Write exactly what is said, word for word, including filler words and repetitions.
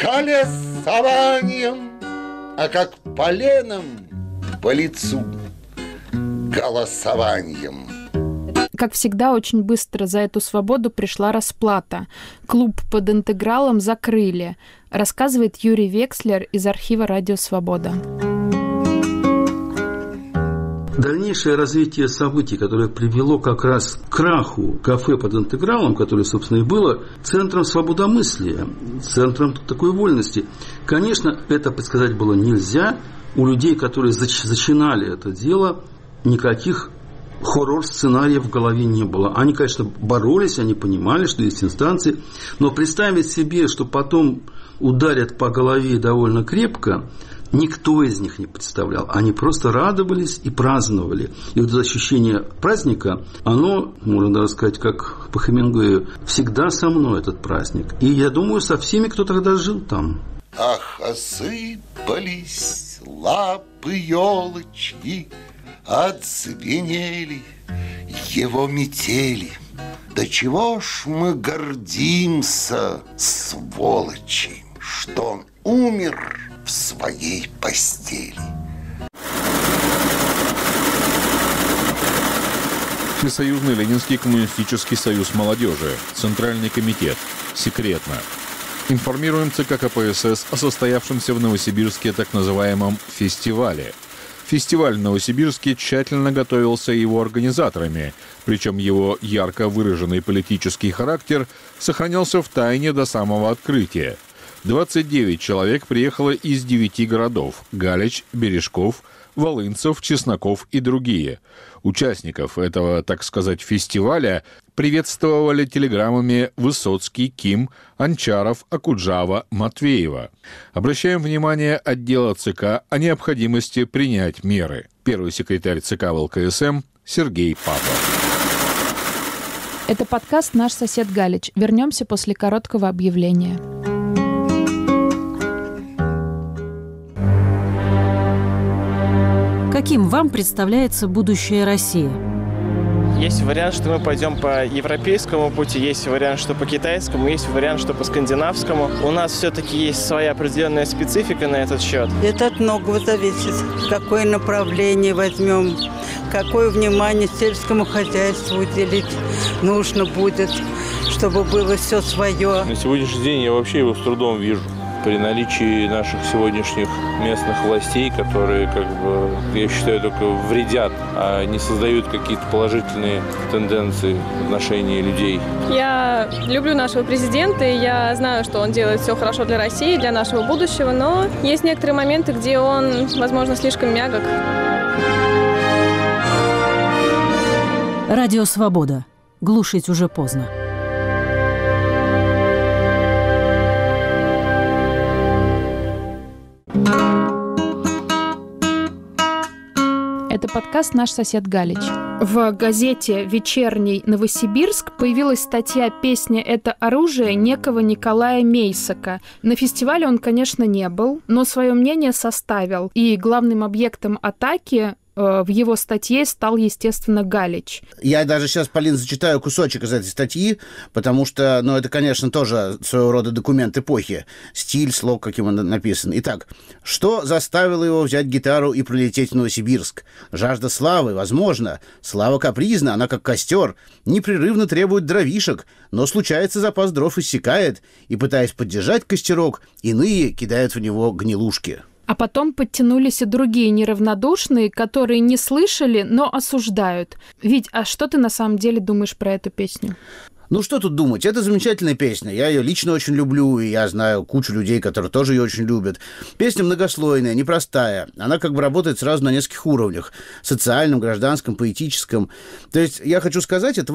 голосованием, а как поленом по лицу голосованием. Как всегда, очень быстро за эту свободу пришла расплата. Клуб под интегралом закрыли, рассказывает Юрий Векслер из архива «Радио Свобода». Дальнейшее развитие событий, которое привело как раз к краху кафе под интегралом, которое, собственно, и было центром свободомыслия, центром такой вольности. Конечно, это предсказать было нельзя. У людей, которые зачинали это дело, никаких хоррор-сценариев в голове не было. Они, конечно, боролись, они понимали, что есть инстанции, но представить себе, что потом ударят по голове довольно крепко, никто из них не представлял. Они просто радовались и праздновали. И вот это ощущение праздника, оно, можно даже сказать, как по Хемингуэю, всегда со мной этот праздник. И я думаю, со всеми, кто тогда жил там. Ах, осыпались лапы елочки, отзвенели его метели. Да чего ж мы гордимся, сволочи, что он умер в своей постели. Всесоюзный Ленинский коммунистический союз молодежи, Центральный комитет. Секретно. Информируем ЦК КПСС о состоявшемся в Новосибирске так называемом фестивале. Фестиваль в Новосибирске тщательно готовился его организаторами, причем его ярко выраженный политический характер сохранялся в тайне до самого открытия. двадцать девять человек приехало из девяти городов – Галич, Бережков, Волынцев, Чесноков и другие. Участников этого, так сказать, фестиваля приветствовали телеграммами Высоцкий, Ким, Анчаров, Акуджава, Матвеева. Обращаем внимание отдела ЦК о необходимости принять меры. Первый секретарь ЦК ВЛКСМ Сергей Павлов. Это подкаст «Наш сосед Галич». Вернемся после короткого объявления. Каким вам представляется будущее России? Есть вариант, что мы пойдем по европейскому пути, есть вариант, что по китайскому, есть вариант, что по скандинавскому. У нас все-таки есть своя определенная специфика на этот счет. Это от многого зависит. Какое направление возьмем, какое внимание сельскому хозяйству уделить нужно будет, чтобы было все свое. На сегодняшний день я вообще его с трудом вижу. При наличии наших сегодняшних местных властей, которые, как бы, я считаю, только вредят, а не создают какие-то положительные тенденции в отношении людей. Я люблю нашего президента, и я знаю, что он делает все хорошо для России, для нашего будущего, но есть некоторые моменты, где он, возможно, слишком мягок. Радио Свобода. Глушить уже поздно. Это подкаст «Наш сосед Галич». В газете «Вечерний Новосибирск» появилась статья «Песня – это оружие» некого Николая Мейсака. На фестивале он, конечно, не был, но свое мнение составил. И главным объектом атаки в его статье стал, естественно, Галич. Я даже сейчас, Полин, зачитаю кусочек из этой статьи, потому что, ну, это, конечно, тоже своего рода документ эпохи. Стиль, слог, каким он написан. Итак, что заставило его взять гитару и прилететь в Новосибирск? Жажда славы, возможно. Слава капризна, она как костер, непрерывно требует дровишек, но случается, запас дров иссякает, и, пытаясь поддержать костерок, иные кидают в него гнилушки. А потом подтянулись и другие неравнодушные, которые не слышали, но осуждают. Вить, а что ты на самом деле думаешь про эту песню? Ну, что тут думать? Это замечательная песня. Я ее лично очень люблю, и я знаю кучу людей, которые тоже ее очень любят. Песня многослойная, непростая. Она как бы работает сразу на нескольких уровнях. Социальном, гражданском, поэтическом. То есть, я хочу сказать, это